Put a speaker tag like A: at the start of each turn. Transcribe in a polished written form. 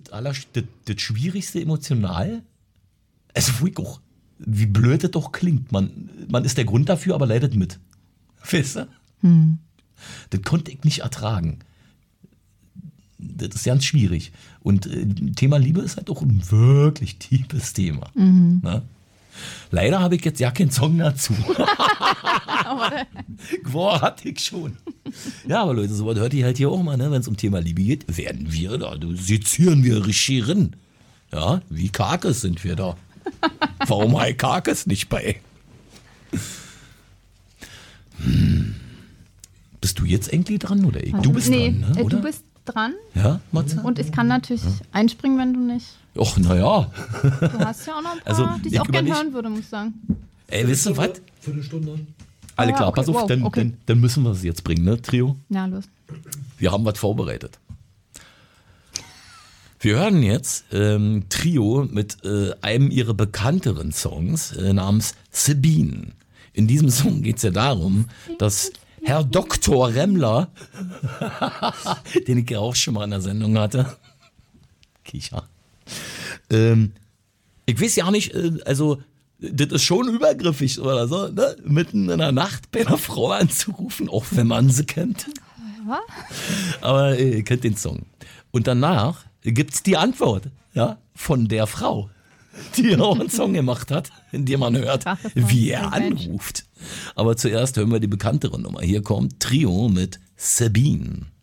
A: das Schwierigste emotional, also wo ich auch, wie blöd das doch klingt, man ist der Grund dafür, aber leidet mit. Weißt du? Das konnte ich nicht ertragen. Das ist ganz schwierig. Und Thema Liebe ist halt auch ein wirklich tiefes Thema. Ne? Leider habe ich jetzt ja keinen Song dazu. Boah, hatte ich schon. Ja, aber Leute, sowas hört ihr halt hier auch mal, ne? Wenn es um Thema Liebe geht, werden wir da, sezieren wir richtig rin. Ja, wie Karkes sind wir da. Warum halt Karkes nicht bei? Bist du jetzt eigentlich dran oder ich? Du bist dran, ne? Oder?
B: Du bist dran.
A: Ja, Matze?
B: Und ich kann natürlich einspringen, wenn du nicht.
A: Och, naja.
B: Du hast ja auch noch ein paar, die ich auch gerne hören würde, muss ich sagen.
A: Ey, wisst ihr was?
C: Viertelstunde.
A: Alle klar,
B: okay,
A: pass auf,
B: wow, okay.
A: dann müssen wir es jetzt bringen, ne, Trio?
B: Ja, los.
A: Wir haben was vorbereitet. Wir hören jetzt Trio mit einem ihrer bekannteren Songs namens Sabine. In diesem Song geht es ja darum, dass Herr Dr. Remmler, den ich ja auch schon mal in der Sendung hatte, Kicher, ich weiß ja nicht, also das ist schon übergriffig oder so, ne? Mitten in der Nacht bei einer Frau anzurufen, auch wenn man sie kennt.
B: Ja.
A: Aber ihr kennt den Song. Und danach gibt's die Antwort, ja, von der Frau, die auch einen Song gemacht hat, in dem man hört, wie er anruft. Aber zuerst hören wir die bekanntere Nummer. Hier kommt Trio mit Sabine.